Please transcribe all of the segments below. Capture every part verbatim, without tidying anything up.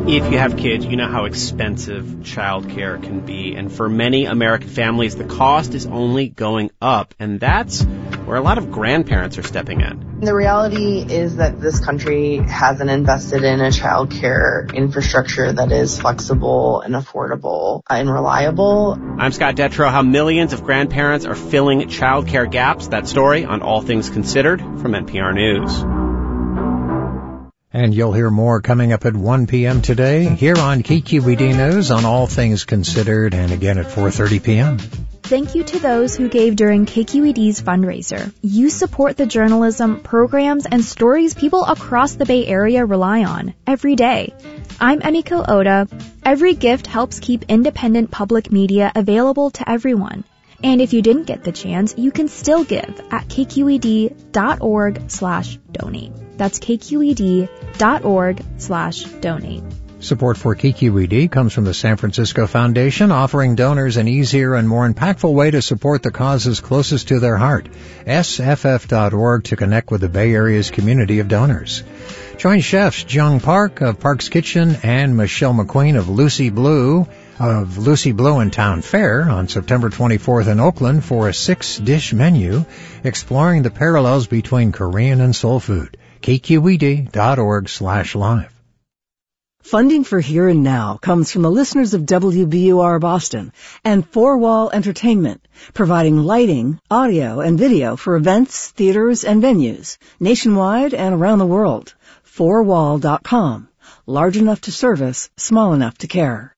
If you have kids, you know how expensive childcare can be. And for many American families, the cost is only going up. And that's where a lot of grandparents are stepping in. The reality is that this country hasn't invested in a childcare infrastructure that is flexible and affordable and reliable. I'm Scott Detrow. How millions of grandparents are filling childcare gaps. That story on All Things Considered from N P R News. And you'll hear more coming up at one p.m. today here on K Q E D News on All Things Considered, and again at four thirty p.m. Thank you to those who gave during K Q E D's fundraiser. You support the journalism, programs, and stories people across the Bay Area rely on every day. I'm Emiko Oda. Every gift helps keep independent public media available to everyone. And if you didn't get the chance, you can still give at kqed.org slash donate. That's kqed.org slash donate. Support for K Q E D comes from the San Francisco Foundation, offering donors an easier and more impactful way to support the causes closest to their heart. S F F dot org to connect with the Bay Area's community of donors. Join chefs Jung Park of Park's Kitchen and Michelle McQueen of Lucy Blue of Lucy Blue and Town Fair on September twenty-fourth in Oakland for a six-dish menu exploring the parallels between Korean and soul food. kqed.org slash live. Funding for Here and Now comes from the listeners of W B U R Boston and Four Wall Entertainment, providing lighting, audio, and video for events, theaters, and venues nationwide and around the world. four wall dot com. Large enough to service, small enough to care.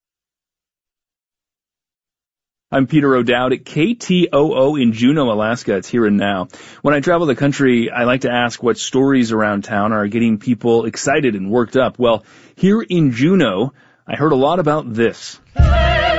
I'm Peter O'Dowd at K T O O in Juneau, Alaska. It's Here and Now. When I travel the country, I like to ask what stories around town are getting people excited and worked up. Well, here in Juneau, I heard a lot about this.